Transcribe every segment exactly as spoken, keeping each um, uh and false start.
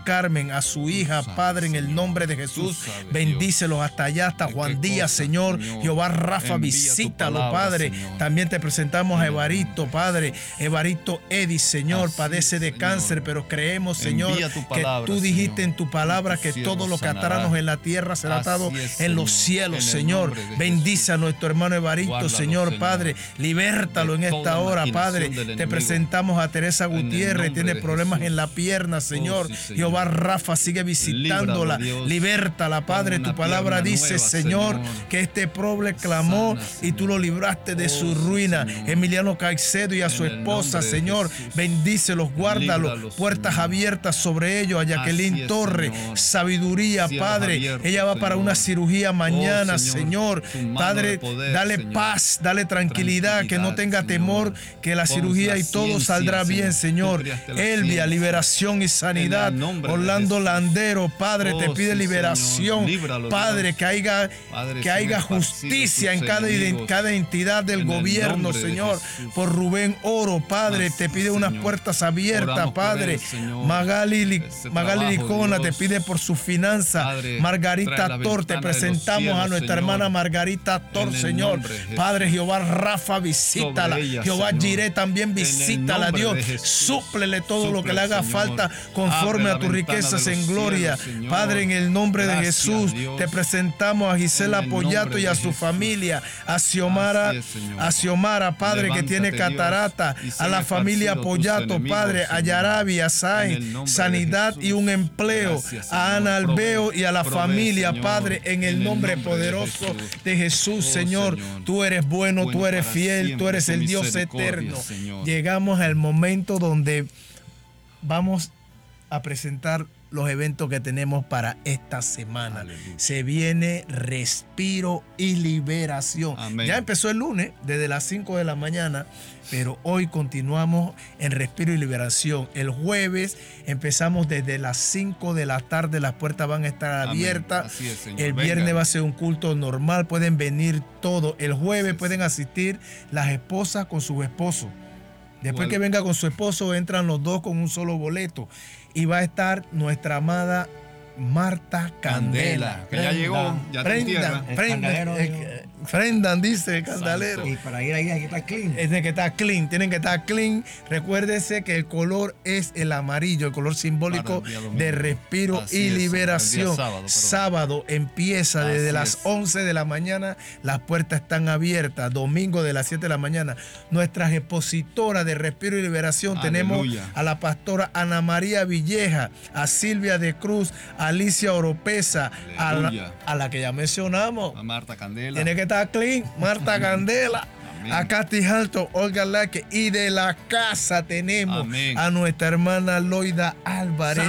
Carmen, a su hija, Padre, en el nombre de Jesús. Bendícelos hasta allá, hasta Juan Díaz, Señor. Jehová Rafa, visítalo, Padre. También te presentamos a Evaristo, Padre. Evaristo Edis, Señor, padece de cáncer, pero creemos, Señor, que tú dijiste en tu palabra que todo lo que atáranos en la tierra será atado en los cielos, Señor. Bendice a nuestro hermano Evaristo, Señor, Padre. Libértalo en esta hora, Padre. Te presentamos a Teresa Gutiérrez, tiene problemas en la pierna, Señor. Jehová Rafa, sigue visitándola. Libértala, Padre. Tu palabra dice, Señor, que este pobre clamó y tú lo libraste de su ruina. Emiliano Caicedo y a su esposa, Señor, bendícelos, guárdalos. Puertas abiertas sobre ellos. A Jacqueline Torres, sabiduría, Padre. Ella va para una cirugía mañana, Señor. Padre, dale paz, dale tranquilidad, que no tenga temor, que la cirugía y todo saldrá bien, Señor. Elvia, liberación y sanidad. Orlando Landero, Padre, te pide liberación. Padre, que haya, que haya justicia en cada, en cada entidad del gobierno, Señor. Por Rubén Oro, Padre, te pide unas puertas abiertas, Padre. Magali, Magali Licona te pide por su finanza. Margarita Tor, te presentamos a nuestra hermana Margarita Tor, Señor. Padre, Jehová Rafa, visítala. Jehová Jireh también visítala, Dios. Súplele todo lo que le haga falta conforme a tus riquezas en gloria. Padre, en el nombre de Jesús, te presentamos a Gisela Pollato y a su familia, a Xiomara, a Xiomara, Padre, que tiene catarata, a la familia Pollato, Padre, a Yarabi, a Sain, sanidad y un empleo, a Ana Albeo y a la familia, Padre, en el nombre poderoso de Jesús, Señor. Tú eres bueno, tú eres fiel, tú eres el Dios eterno. Llegamos al momento donde vamos a presentar los eventos que tenemos para esta semana. Aleluya. Se viene Respiro y Liberación. Amén. Ya empezó el lunes desde las cinco de la mañana, pero hoy continuamos en Respiro y Liberación. El jueves empezamos desde las cinco de la tarde, las puertas van a estar abiertas. Así es, Señor. El viernes Venga. va a ser un culto normal, pueden venir todos. El jueves pueden asistir las esposas con sus esposos. Después que venga con su esposo, entran los dos con un solo boleto. Y va a estar nuestra amada Marta Candela. Candela, que ya llegó, ya está en tierra. Prendan, Prendan, dice el candalero. Y para ir ahí hay que estar clean. Tienen que estar clean, tienen que estar clean. Recuérdese que el color es el amarillo, el color simbólico de respiro Así y es, liberación. Sábado, sábado empieza Así desde es. las once de la mañana, las puertas están abiertas. Domingo de las siete de la mañana. Nuestras expositoras de respiro y liberación Aleluya. tenemos a la pastora Ana María Villeja, a Silvia de Cruz, a Alicia Oropesa, a la, a la que ya mencionamos. A Marta Candela. Tiene que estar clean, Marta Candela. Amén. A Katy Alto, Olga Laque. Y de la casa tenemos Amén. a nuestra hermana Loida Álvarez.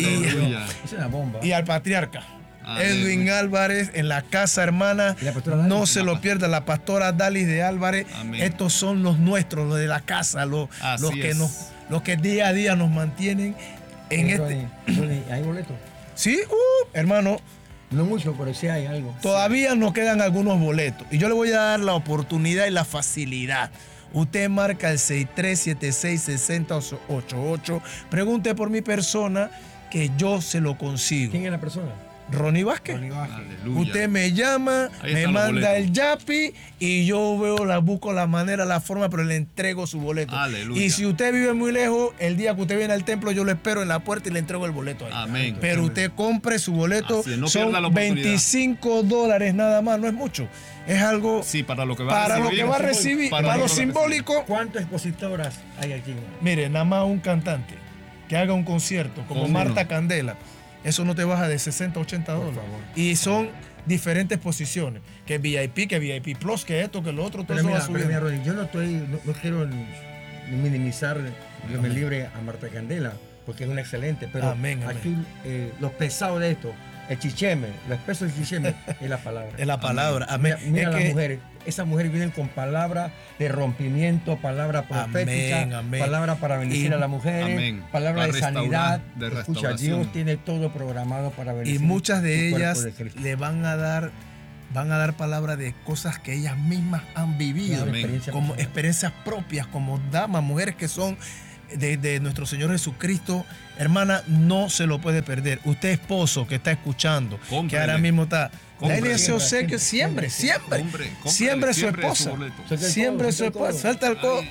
Y, y al patriarca. Aleluya. Edwin Álvarez en la casa hermana. No se lo pierda, la pastora Dalis de Álvarez. Amén. Estos son los nuestros, los de la casa, los, los, que, nos, los que día a día nos mantienen en ¿Hay, este. ¿Hay boletos? Sí, uh, hermano. No mucho, pero sí hay algo. Todavía nos quedan algunos boletos. Y yo le voy a dar la oportunidad y la facilidad. Usted marca el seis tres siete seis, seis cero ocho ocho. Pregunte por mi persona que yo se lo consigo. ¿Quién es la persona? Ronnie Vázquez. Ronnie Vázquez. Usted me llama, me manda el yapi y yo veo, la busco la manera, la forma, pero le entrego su boleto. Aleluya. Y si usted vive muy lejos, el día que usted viene al templo, yo lo espero en la puerta y le entrego el boleto ahí. Amén. Pero usted compre su boleto, es, no son veinticinco dólares nada más, no es mucho. Es algo sí, para lo que va para a recibir. Lo que va a recibir, para, para lo, lo simbólico. ¿Cuántas expositoras hay aquí? Mire, nada más un cantante que haga un concierto como Marta Candela. Eso no te baja de sesenta, ochenta dólares. Y son diferentes posiciones. Que V I P, que V I P Plus, que esto, que lo otro, todo pero eso mira, va subiendo. Pero mira, yo no estoy, no, no quiero minimizar Dios me libre a Marta Candela, porque es una excelente, pero amén, aquí amén. Eh, los pesados de esto, el chicheme, lo espeso del chicheme es la palabra. Es la palabra, amén. amén. Mira, mira es las que... mujeres, esas mujeres vienen con palabras de rompimiento, palabras proféticas, palabras para bendecir y, a las mujeres, palabras de sanidad. De Escucha, Dios tiene todo programado para bendecir. Y muchas de ellas de le van a dar van a dar palabras de cosas que ellas mismas han vivido, claro, experiencia como personal. experiencias propias, como damas, mujeres que son de, de nuestro Señor Jesucristo, hermana, no se lo puede perder. Usted, esposo, que está escuchando, cómprele, que ahora mismo está... Dale ese obsequio siempre, siempre. Siempre su esposa. Siempre su esposa. Suelta el codo.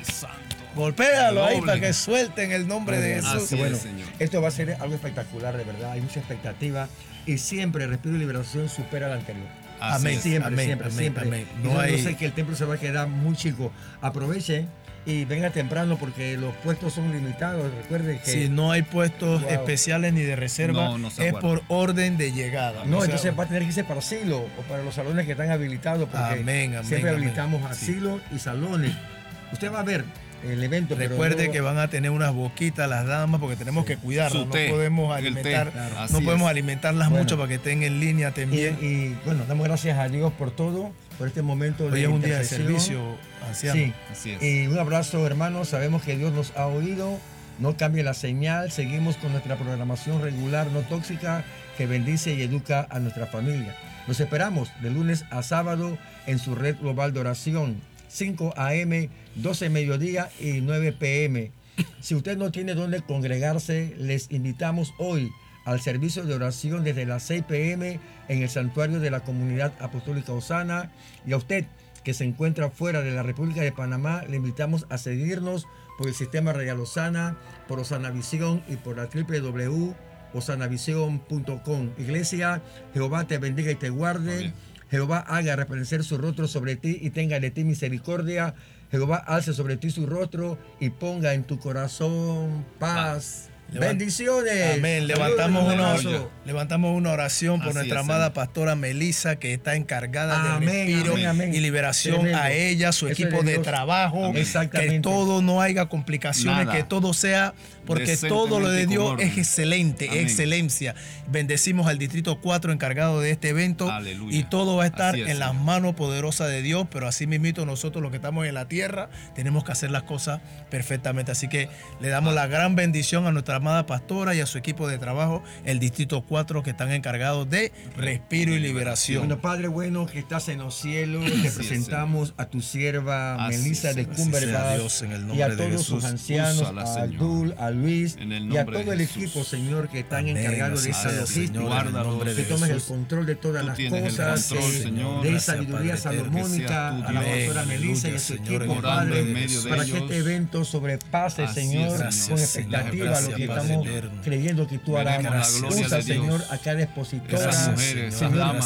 Golpéalo ahí para que suelten el nombre de Jesús. Así bueno, es, esto va a ser algo espectacular, de verdad. Hay mucha expectativa y siempre Respiro y Liberación supera al anterior. Amén. Siempre, amén, siempre, amén, siempre. Amén. No No hay... hay... sé que el templo se va a quedar muy chico. Aprovechen y venga temprano porque los puestos son limitados. Recuerden que... Si no hay puestos wow. especiales ni de reserva, no, no es por orden de llegada. No, o sea, entonces va a tener que irse para asilo o para los salones que están habilitados porque amén, amén, siempre amén. habilitamos asilo sí. y salones. Usted va a ver el evento. Recuerde pero no... que van a tener unas boquitas las damas porque tenemos sí. que cuidarlas. No podemos alimentar, claro. no podemos es. alimentarlas bueno, mucho para que estén en línea también. Y, y bueno, damos gracias a Dios por todo, por este momento Hoy de es un día de servicio anciano. Sí. Así es. Y un abrazo, hermanos. Sabemos que Dios nos ha oído. No cambie la señal. Seguimos con nuestra programación regular, no tóxica, que bendice y educa a nuestra familia. Los esperamos de lunes a sábado en su red global de oración. cinco a eme, doce mediodía y nueve pe eme. Si usted no tiene dónde congregarse, les invitamos hoy al servicio de oración desde las seis pe eme en el santuario de la Comunidad Apostólica Osana. Y a usted que se encuentra fuera de la República de Panamá, le invitamos a seguirnos por el Sistema Radial Osana, por Osanavisión y por la doble u doble u doble u punto osanavisión punto com. Iglesia, Jehová te bendiga y te guarde. Jehová haga resplandecer su rostro sobre ti y tenga de ti misericordia. Jehová alce sobre ti su rostro y ponga en tu corazón paz. Levant Bendiciones. Amén. Levantamos una, levantamos una oración por Así nuestra es, amada amén. pastora Melissa, que está encargada amén, de respiro amén, amén. y liberación. Tremendo. A ella, su Eso equipo de, de trabajo. Que todo no haya complicaciones, Nada. que todo sea, porque todo lo de Dios es excelente, amén. excelencia. Bendecimos al Distrito cuatro encargado de este evento. Aleluya. Y todo va a estar es, en las manos poderosas de Dios, pero así mismito nosotros los que estamos en la tierra tenemos que hacer las cosas perfectamente. Así que le damos ah. la gran bendición a nuestra amada pastora y a su equipo de trabajo, el Distrito cuatro, que están encargados de respiro y liberación. Bueno, Padre bueno que estás en los cielos, te presentamos a tu sierva Así Melissa es, de Cumberbatch y a todos sus ancianos, Úsala, a Abdul, a Luis y a todo el equipo, Señor, que están Amén, encargados de esa logística, que tomes el control de todas las cosas, control, eh, Señor, de sabiduría salomónica a la pastora Melissa y a su equipo, Padre, para que este evento sobrepase, Señor, con expectativa lo que estamos creyendo que tú harás. Usa, Señor, a cada expositora, Señor,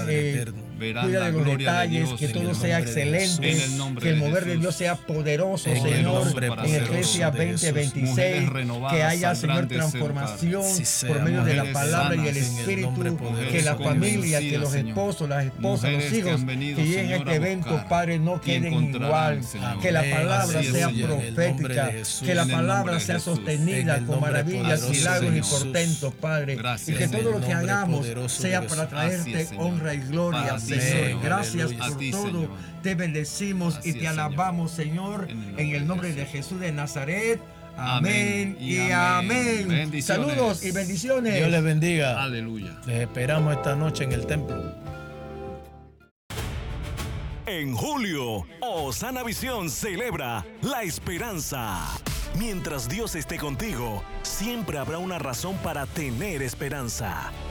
cuida de los detalles, que todo sea excelente, que el mover de Dios sea poderoso, Señor, en Eclesiastes veinte veintiséis, que haya, Señor, transformación por medio de la palabra y el Espíritu, que la familia, que los esposos, las esposas, los hijos que lleguen a este evento, Padre, no queden igual, que la palabra sea profética, que la palabra sea sostenida con maravillas, milagros y portentos, Padre, y que todo lo que hagamos sea para traerte honra y gloria, Señor. Gracias por todo. Te bendecimos y te alabamos, Señor, en el nombre de Jesús de Nazaret. Amén y amén. Saludos y bendiciones. Dios les bendiga. Aleluya. Les esperamos esta noche en el templo. En julio, Osana Visión celebra la esperanza. Mientras Dios esté contigo, siempre habrá una razón para tener esperanza.